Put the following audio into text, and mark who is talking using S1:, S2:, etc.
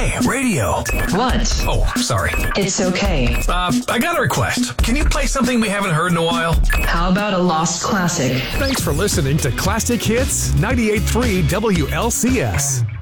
S1: Hey, radio.
S2: What?
S1: Oh, sorry.
S2: It's okay.
S1: I got a request. Can you play something we haven't heard in a while?
S2: How about a lost classic?
S3: Thanks for listening to Classic Hits 98.3 WLCS.